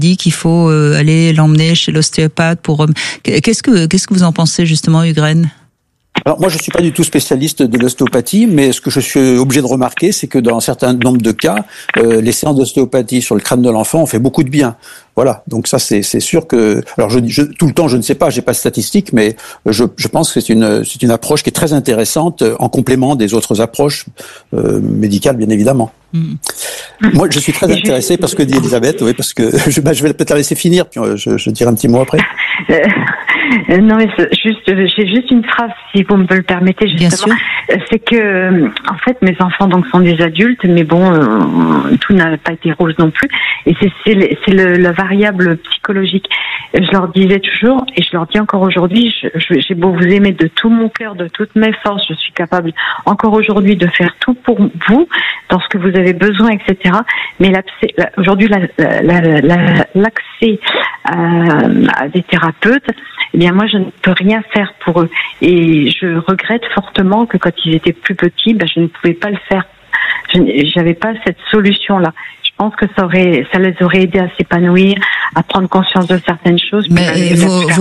dit qu'il faut aller l'emmener chez l'ostéopathe pour. Qu'est-ce que vous en pensez justement, Hugren ? Alors moi je suis pas du tout spécialiste de l'ostéopathie, mais ce que je suis obligé de remarquer, c'est que dans un certain nombre de cas, les séances d'ostéopathie sur le crâne de l'enfant ont fait beaucoup de bien. Voilà, donc ça c'est sûr que. Alors tout le temps je ne sais pas, j'ai pas de statistiques, mais je pense que c'est une approche qui est très intéressante en complément des autres approches médicales bien évidemment. Moi je suis très intéressé par ce que dit Elisabeth, oui, parce que je vais peut-être la laisser finir, puis je dirai un petit mot après. Non, mais j'ai juste une phrase, si vous me le permettez, justement. C'est que, en fait, mes enfants donc sont des adultes, mais bon, tout n'a pas été rose non plus. Et c'est la variable psychologique. Je leur disais toujours, et je leur dis encore aujourd'hui, j'ai beau vous aimer de tout mon cœur, de toutes mes forces, je suis capable encore aujourd'hui de faire tout pour vous, dans ce que vous avez besoin, etc. Mais aujourd'hui, l'accès à des thérapeutes, eh bien moi je ne peux rien faire pour eux. Et je regrette fortement que quand ils étaient plus petits, je ne pouvais pas le faire. J'avais pas cette solution-là. Je pense que ça les aurait aidés à s'épanouir, à prendre conscience de certaines choses. Mais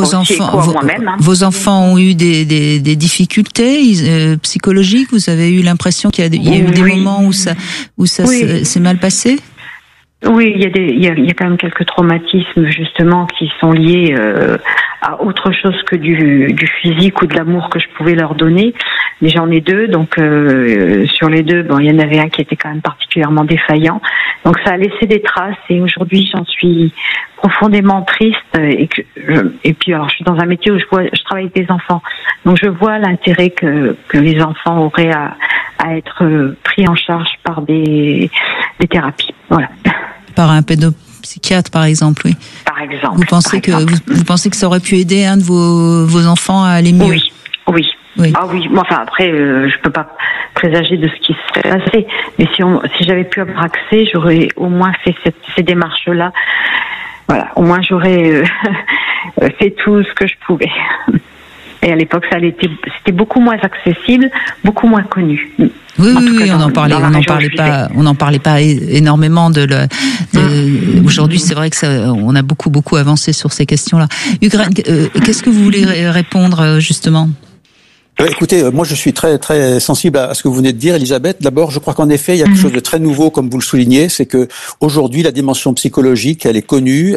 vos enfants ont eu des difficultés psychologiques. Vous avez eu l'impression qu'il y a eu des moments où ça s'est mal passé? Oui, il y a quand même quelques traumatismes justement qui sont liés à autre chose que du physique ou de l'amour que je pouvais leur donner. Mais j'en ai deux, donc sur les deux, il y en avait un qui était quand même particulièrement défaillant. Donc ça a laissé des traces et aujourd'hui j'en suis profondément triste et puis alors je suis dans un métier où je travaille avec des enfants, donc je vois l'intérêt que les enfants auraient à être pris en charge par des thérapies. Voilà. Par un pédopsychiatre, par exemple, oui. Par exemple. Vous pensez que ça aurait pu aider un de vos enfants à aller mieux? Oui. Ah oui. Moi, enfin après, je peux pas présager de ce qui se serait passé. Mais si j'avais pu avoir accès, j'aurais au moins fait ces démarches-là. Voilà. Au moins, j'aurais fait tout ce que je pouvais. Et à l'époque, c'était beaucoup moins accessible, beaucoup moins connu. Oui, on n'en parlait pas énormément aujourd'hui, c'est vrai que on a beaucoup avancé sur ces questions-là. Hugren, qu'est-ce que vous voulez répondre, justement? Écoutez, moi je suis très très sensible à ce que vous venez de dire, Elisabeth. D'abord, je crois qu'en effet, il y a quelque chose de très nouveau, comme vous le soulignez, c'est que aujourd'hui la dimension psychologique, elle est connue,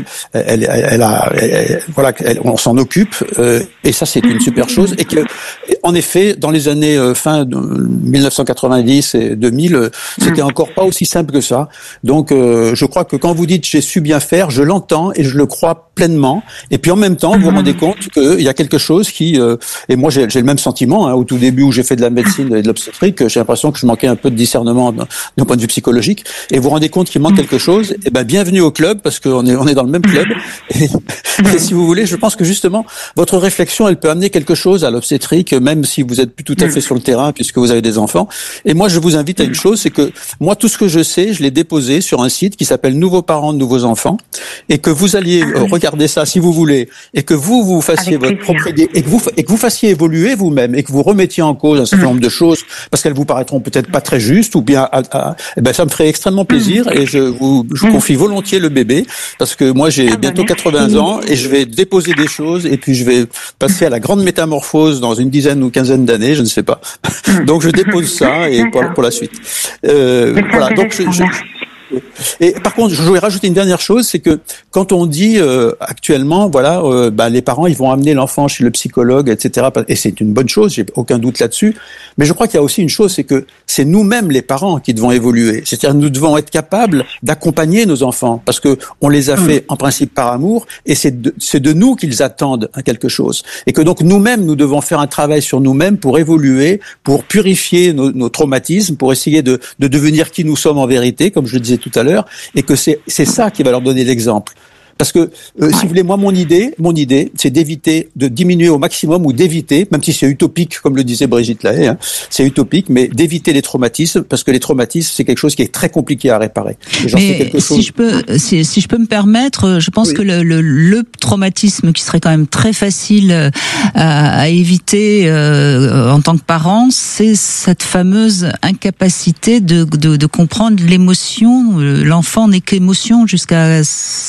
on s'en occupe, et ça c'est une super chose. Et que, en effet, dans les années fin de 1990 et 2000, c'était encore pas aussi simple que ça. Donc, je crois que quand vous dites j'ai su bien faire, je l'entends et je le crois pleinement. Et puis en même temps, vous vous rendez compte qu'il y a quelque chose qui, et moi j'ai le même sentiment, au tout début où j'ai fait de la médecine et de l'obstétrique, j'ai l'impression que je manquais un peu de discernement d'un point de vue psychologique, et vous vous rendez compte qu'il manque quelque chose, et bienvenue au club, parce qu'on est dans le même club, et si vous voulez, je pense que justement, votre réflexion, elle peut amener quelque chose à l'obstétrique, même si vous êtes plus tout à fait sur le terrain, puisque vous avez des enfants, et moi je vous invite à une chose, c'est que moi tout ce que je sais, je l'ai déposé sur un site qui s'appelle Nouveaux parents de nouveaux enfants, et que vous alliez regarder ça si vous voulez, et que vous fassiez votre propre idée, et que vous fassiez évoluer vous-même et que vous remettiez en cause un certain nombre de choses parce qu'elles vous paraîtront peut-être pas très justes ou bien ça me ferait extrêmement plaisir et je vous confie volontiers le bébé parce que moi j'ai bientôt 80 ans et je vais déposer des choses et puis je vais passer à la grande métamorphose dans une dizaine ou quinzaine d'années, je ne sais pas. Donc je dépose ça et pour la suite. Voilà, donc et par contre, je voulais rajouter une dernière chose, c'est que quand on dit actuellement, les parents ils vont amener l'enfant chez le psychologue, etc. Et c'est une bonne chose, j'ai aucun doute là-dessus. Mais je crois qu'il y a aussi une chose, c'est que c'est nous-mêmes les parents qui devons évoluer. C'est-à-dire nous devons être capables d'accompagner nos enfants, parce que on les a fait en principe par amour, et c'est de nous qu'ils attendent quelque chose. Et que donc nous-mêmes nous devons faire un travail sur nous-mêmes pour évoluer, pour purifier nos traumatismes, pour essayer de devenir qui nous sommes en vérité, comme je le disais tout à l'heure, et que c'est ça qui va leur donner l'exemple. Parce que, si vous voulez, moi, mon idée, c'est d'éviter, de diminuer au maximum ou d'éviter, même si c'est utopique, comme le disait Brigitte Lahaye, c'est utopique, mais d'éviter les traumatismes, parce que les traumatismes, c'est quelque chose qui est très compliqué à réparer. Mais si je peux me permettre, je pense que le traumatisme qui serait quand même très facile à éviter en tant que parent, c'est cette fameuse incapacité de comprendre l'émotion. L'enfant n'est qu'émotion jusqu'à